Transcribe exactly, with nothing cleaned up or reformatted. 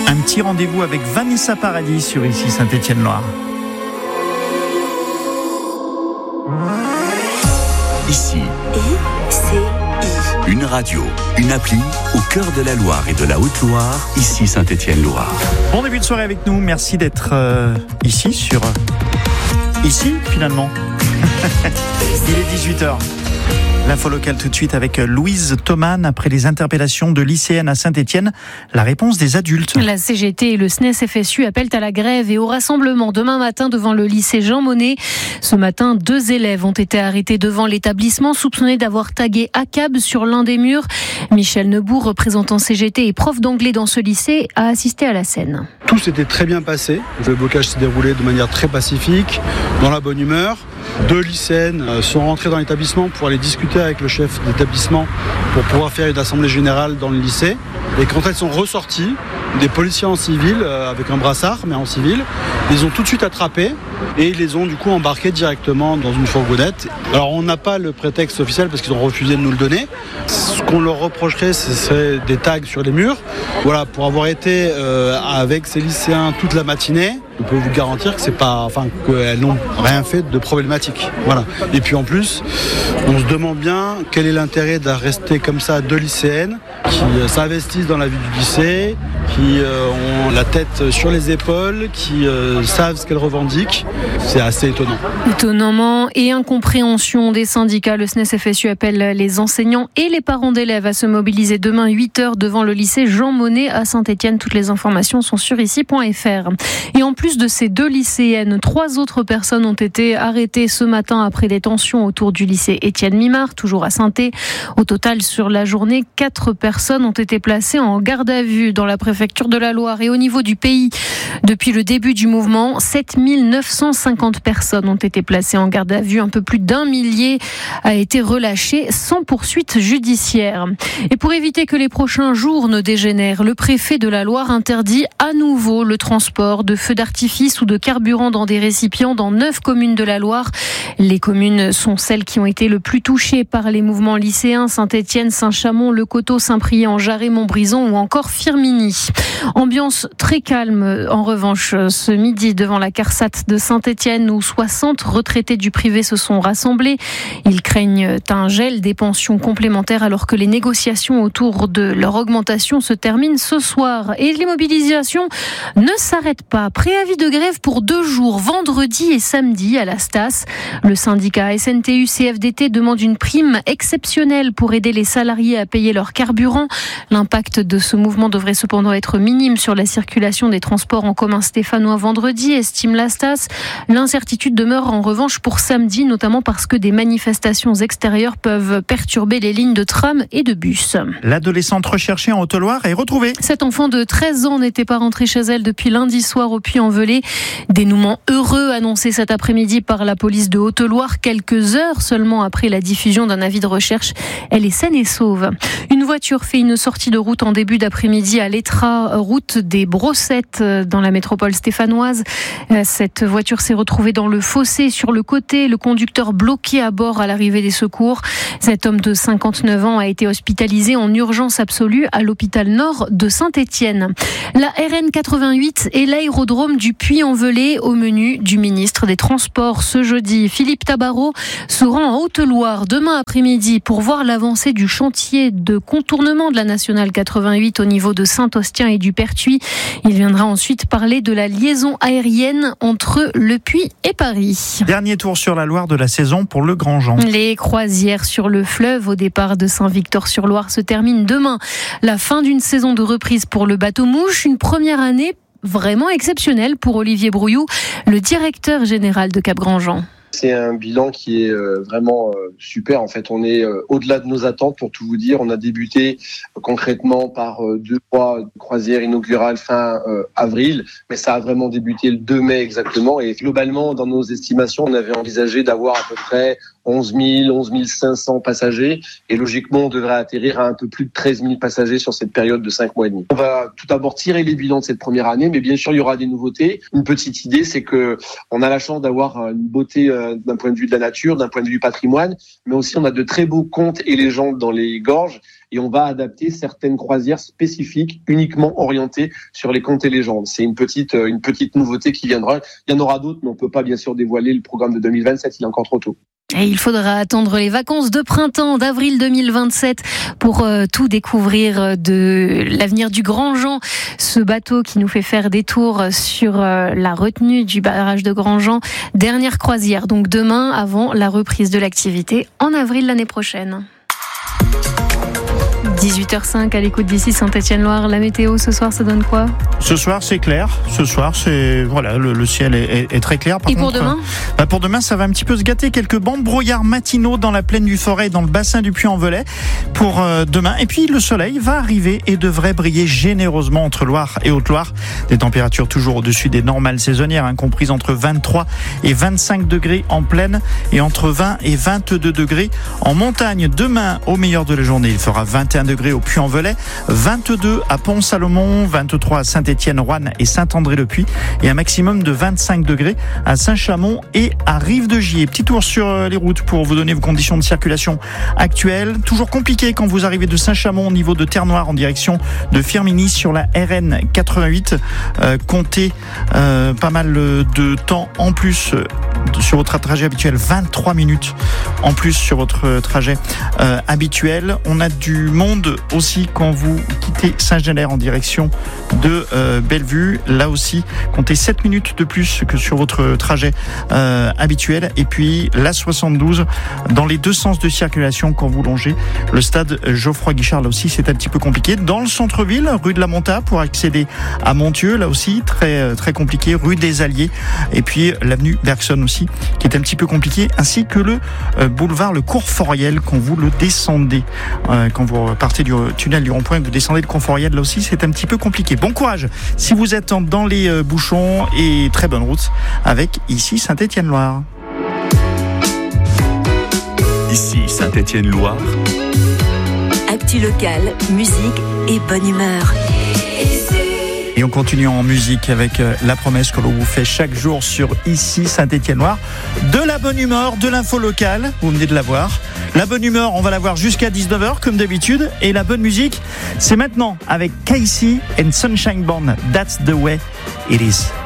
Un petit rendez-vous avec Vanessa Paradis sur Ici Saint-Étienne-Loire. Ici, I C I. une radio, une appli au cœur de la Loire et de la Haute-Loire, Ici Saint-Étienne-Loire. Bon début de soirée avec nous, merci d'être euh, ici sur... Ici finalement. Il est dix-huit heures. L'info locale tout de suite avec Louise Thoman. Après les interpellations de lycéennes à Saint-Étienne, la réponse des adultes. La C G T et le S N E S F S U appellent à la grève et au rassemblement demain matin devant le lycée Jean Monnet. Ce matin, deux élèves ont été arrêtés devant l'établissement soupçonnés d'avoir tagué A C A B sur l'un des murs. Michel Nebout, représentant C G T et prof d'anglais dans ce lycée, a assisté à la scène. Tout s'était très bien passé. Le blocage s'est déroulé de manière très pacifique, dans la bonne humeur. Deux lycéennes sont rentrées dans l'établissement pour aller discuter avec le chef d'établissement pour pouvoir faire une assemblée générale dans le lycée. Et quand elles sont ressorties, des policiers en civil, euh, avec un brassard, mais en civil, les ont tout de suite attrapées et ils les ont du coup embarquées directement dans une fourgonnette. Alors on n'a pas le prétexte officiel parce qu'ils ont refusé de nous le donner. Ce qu'on leur reprocherait, ce serait des tags sur les murs. Voilà, pour avoir été euh, avec ces lycéens toute la matinée, on peut vous garantir que c'est pas, enfin, qu'elles n'ont rien fait de problématique. Voilà. Et puis en plus, on se demande bien quel est l'intérêt de rester comme ça deux lycéennes qui euh, s'investissent dans la vie du lycée, qui euh, ont la tête sur les épaules, qui euh, savent ce qu'elles revendiquent. C'est assez étonnant. Étonnement et incompréhension des syndicats. Le S N E S F S U appelle les enseignants et les parents d'élèves à se mobiliser demain huit heures devant le lycée Jean Monnet à Saint-Étienne. Toutes les informations sont sur ici point f r. Et en plus de ces deux lycéennes, trois autres personnes ont été arrêtées ce matin après des tensions autour du lycée Étienne Mimard, toujours à Saint-Étienne. Au total, sur la journée, quatre personnes ont été placées en garde à vue dans la préfecture de la Loire. Et au niveau du pays, depuis le début du mouvement, sept mille neuf cent cinquante personnes ont été placées en garde à vue. Un peu plus d'un millier a été relâché sans poursuite judiciaire. Et pour éviter que les prochains jours ne dégénèrent, le préfet de la Loire interdit à nouveau le transport de feux d'artifice ou de carburant dans des récipients dans neuf communes de la Loire. Les communes sont celles qui ont été le plus touchées par les mouvements lycéens: Saint-Étienne, Saint-Chamond, Le Coteau, Saint-Priest, Jarret, Montbrison ou encore Firminy. Ambiance très calme en revanche ce midi devant la CARSAT de Saint-Étienne où soixante retraités du privé se sont rassemblés. Ils craignent un gel des pensions complémentaires alors que les négociations autour de leur augmentation se terminent ce soir. Et les mobilisations ne s'arrêtent pas. Préavis de grève pour deux jours, vendredi et samedi à la Stas. Le syndicat S N T U C F D T demande une prime exceptionnelle pour aider les salariés à payer leur carburant. L'impact de ce mouvement devrait cependant être minime sur la circulation des transports en commun stéphanois vendredi, estime la Stas. L'incertitude demeure en revanche pour samedi, notamment parce que des manifestations extérieures peuvent perturber les lignes de tram et de bus. L'adolescente recherchée en Haute-Loire est retrouvée. Cette enfant de treize ans n'était pas rentrée chez elle depuis lundi soir au Puy-en-Velay. Dénouement heureux annoncé cet après-midi par la police de Haute-Loire, quelques heures seulement après la diffusion d'un avis de recherche. Elle est saine et sauve. Une voiture fait une sortie de route en début d'après-midi à l'Étras, route des Brossettes dans la métropole stéphanoise. Cette voiture s'est retrouvée dans le fossé sur le côté, le conducteur bloqué à bord à l'arrivée des secours. Cet homme de cinquante-neuf ans a été hospitalisé en urgence absolue à l'hôpital Nord de Saint-Étienne. La R N quatre-vingt-huit et l'aérodrome du Puy-en-Velay au menu du ministre des Transports ce jeudi. Philippe Tabarot se rend en Haute-Loire demain après-midi pour voir l'avancée du chantier de contournement de la nationale quatre-vingt-huit au niveau de Saint-Ostien et du Pertuis. Il viendra ensuite parler de la liaison aérienne entre Le Puy et Paris. Dernier tour sur la Loire de la saison pour le Grand Jean. Les croisières sur le fleuve au départ de Saint-Victor-sur-Loire se terminent demain. La fin d'une saison de reprise pour le bateau-mouche, une première année vraiment exceptionnelle pour Olivier Brouillou, le directeur général de Cap-Grand-Jean. C'est un bilan qui est vraiment super. En fait, on est au-delà de nos attentes pour tout vous dire. On a débuté concrètement par deux mois de croisière inaugurale fin avril, mais ça a vraiment débuté le deux mai exactement. Et globalement, dans nos estimations, on avait envisagé d'avoir à peu près onze mille, onze mille cinq cents passagers. Et logiquement, on devrait atterrir à un peu plus de treize mille passagers sur cette période de cinq mois et demi. On va tout d'abord tirer les bilans de cette première année, mais bien sûr, il y aura des nouveautés. Une petite idée, c'est que on a la chance d'avoir une beauté d'un point de vue de la nature, d'un point de vue patrimoine, mais aussi on a de très beaux contes et légendes dans les gorges. et on va adapter certaines croisières spécifiques uniquement orientées sur les contes et légendes. C'est une petite, une petite nouveauté qui viendra. Il y en aura d'autres, mais on ne peut pas bien sûr dévoiler le programme de deux mille vingt-sept, il est encore trop tôt. Et il faudra attendre les vacances de printemps d'avril deux mille vingt-sept pour euh, tout découvrir de l'avenir du Grand-Jean, ce bateau qui nous fait faire des tours sur euh, la retenue du barrage de Grand-Jean. Dernière croisière, donc demain, avant la reprise de l'activité en avril l'année prochaine. dix-huit heures cinq à l'écoute d'ici Saint-Étienne-Loire. La météo ce soir, ça donne quoi ? Ce soir, c'est clair. Ce soir, c'est voilà, le, le ciel est, est, est très clair. Par Et contre, pour demain ? euh, bah Pour demain, ça va un petit peu se gâter. Quelques bancs de brouillard matinaux dans la plaine du Forêt, dans le bassin du Puy-en-Velay pour euh, demain. Et puis, le soleil va arriver et devrait briller généreusement entre Loire et Haute-Loire. Des températures toujours au-dessus des normales saisonnières, hein, comprises entre vingt-trois et vingt-cinq degrés en plaine et entre vingt et vingt-deux degrés en montagne. Demain, au meilleur de la journée, il fera vingt et un degrés au Puy-en-Velay, vingt-deux à Pont-Salomon, vingt-trois à Saint-Étienne, Roanne et Saint-André-le-Puy et un maximum de vingt-cinq degrés à Saint-Chamond et à Rive-de-Gier. Petit tour sur les routes pour vous donner vos conditions de circulation actuelles. Toujours compliqué quand vous arrivez de Saint-Chamond au niveau de Terre-Noire en direction de Firminy sur la R N quatre-vingt-huit. Euh, comptez euh, pas mal de temps en plus sur votre trajet habituel, vingt-trois minutes en plus sur votre trajet euh, habituel. On a du monde aussi quand vous quittez Saint-Gener en direction de euh, Bellevue. Là aussi, comptez sept minutes de plus que sur votre trajet euh, habituel. Et puis l'A soixante-douze dans les deux sens de circulation quand vous longez le stade Geoffroy Guichard. Là aussi, c'est un petit peu compliqué. Dans le centre-ville, rue de la Monta pour accéder à Montieu. Là aussi, très très compliqué. Rue des Alliés. Et puis l'avenue Bergson aussi, qui est un petit peu compliqué, ainsi que le euh, boulevard Le Cours-Foriel quand vous le descendez. Euh, quand vous partez du tunnel du rond-point et que vous descendez le Cours-Foriel, là aussi, c'est un petit peu compliqué. Bon courage si vous êtes dans les euh, bouchons et très bonne route avec ici Saint-Étienne-Loire. Ici Saint-Étienne-Loire. Actu locale, musique et bonne humeur. Et on continue en musique avec la promesse que l'on vous fait chaque jour sur ici Saint-Étienne-Loire. De la bonne humeur, de l'info locale, vous venez de la voir. La bonne humeur, on va la voir jusqu'à dix-neuf heures comme d'habitude. Et la bonne musique, c'est maintenant avec Casey and Sunshine Band. That's the way it is.